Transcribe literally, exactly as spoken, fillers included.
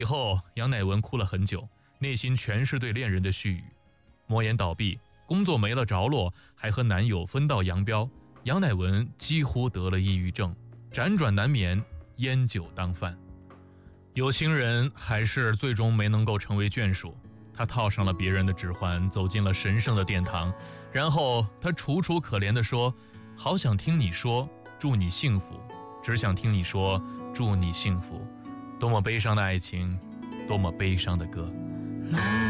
以后杨乃文哭了很久，内心全是对恋人的絮语。莫言倒闭，工作没了着落，还和男友分道扬镳，杨乃文几乎得了抑郁症，辗转难眠，烟酒当饭。有情人还是最终没能够成为眷属，他套上了别人的指环，走进了神圣的殿堂，然后他楚楚可怜地说：好想听你说祝你幸福，只想听你说祝你幸福。多么悲伤的爱情，多么悲伤的歌。